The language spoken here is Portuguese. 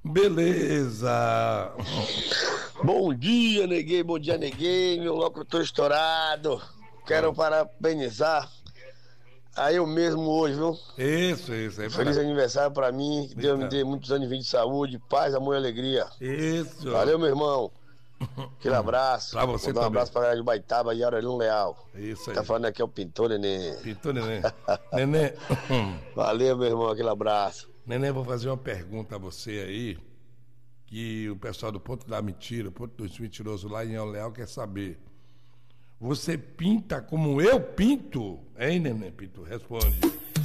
Beleza. Bom dia, neguei, bom dia, neguei, meu locutor estourado. Quero parabenizar a eu mesmo hoje, viu? Isso aí. Feliz aniversário pra mim, que Deus me dê Então, muitos anos de vida de saúde, paz, amor e alegria. isso. Valeu, meu irmão. Aquele abraço. Pra você Vou dar um também. abraço pra galera de Baitaba e Aurelino Leal. Isso Tá aí. falando aqui é o pintor, neném. Pintou, neném. Neném, Valeu, meu irmão, aquele abraço. neném, vou fazer uma pergunta a você aí, que o pessoal do Ponto da Mentira, o Ponto dos Mentirosos lá em El Leal quer saber. Você pinta como eu pinto? Hein, neném? Pinto, responde.